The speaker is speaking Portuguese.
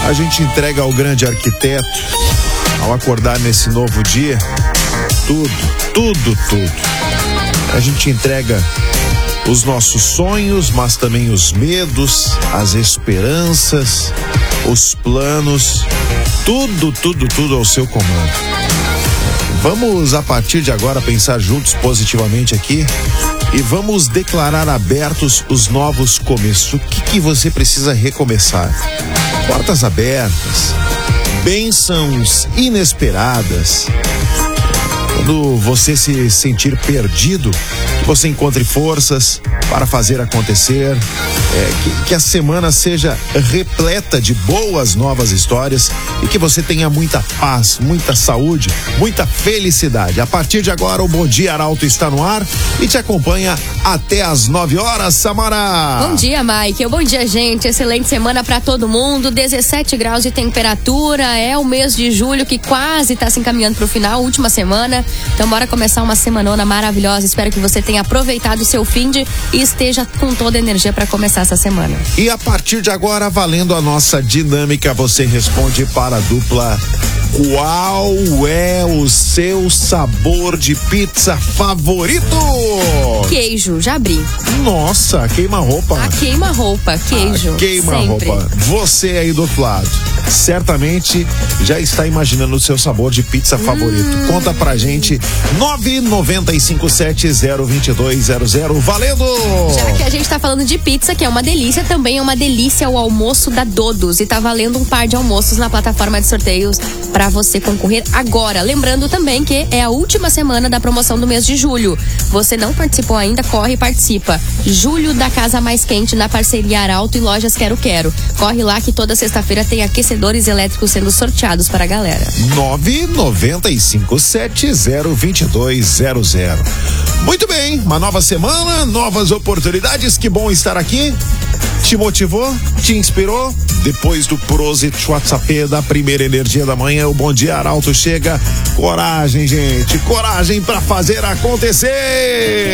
a gente entrega ao grande arquiteto, ao acordar nesse novo dia, tudo. A gente entrega os nossos sonhos, mas também os medos, as esperanças, os planos, tudo ao seu comando. Vamos, a partir de agora, pensar juntos positivamente aqui e vamos declarar abertos os novos começos. O que você precisa recomeçar? Portas abertas, bênçãos inesperadas. Quando você se sentir perdido, que você encontre forças para fazer acontecer, que a semana seja repleta de boas novas histórias e que você tenha muita paz, muita saúde, muita felicidade. A partir de agora, o Bom Dia Arauto está no ar e te acompanha até às 9 horas, Samara. Bom dia, Mike. Bom dia, gente. Excelente semana para todo mundo. 17 graus de temperatura. É o mês de julho que quase está se encaminhando para o final, última semana. Então, bora começar uma semanona maravilhosa. Espero que você tenha aproveitado o seu finde e esteja com toda a energia para começar essa semana. E a partir de agora, valendo a nossa dinâmica, você responde para a dupla: qual é o seu sabor de pizza favorito? Queijo, já abri. Nossa, queima-roupa. A queima-roupa, queijo. Queima-roupa. Você aí do outro lado, certamente já está imaginando o seu sabor de pizza favorito. Conta pra gente, 995702200. Valendo! Já que a gente tá falando de pizza, que é uma delícia, também é uma delícia o almoço da Dodos. E tá valendo um par de almoços na plataforma de sorteios para você concorrer agora. Lembrando também que é a última semana da promoção do mês de julho. Você não participou ainda, corre e participa. Julho da Casa Mais Quente na parceria Arauto e Lojas Quero Quero. Corre lá que toda sexta-feira tem aquecedores elétricos sendo sorteados para a galera. 995702200. Muito bem, uma nova semana, novas oportunidades. Que bom estar aqui. Te motivou? Te inspirou? Depois do Prosit WhatsApp da primeira energia da manhã, o Bom Dia Arauto chega. Coragem, gente, coragem para fazer acontecer.